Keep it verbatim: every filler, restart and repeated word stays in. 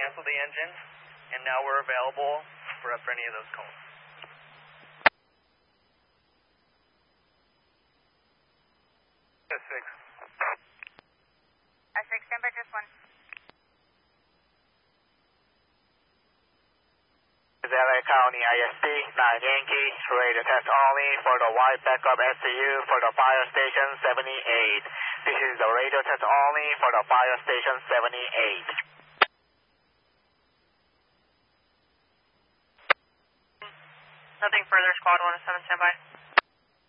cancel the engine, and now we're available for, for any of those calls. S six. S six, stand by just one. L A County I S D, nine Yankee, radio test only for the white backup S C U for the fire station seventy-eight. This is the radio test only for the fire station seventy-eight. Nothing further, squad one oh seven, stand by.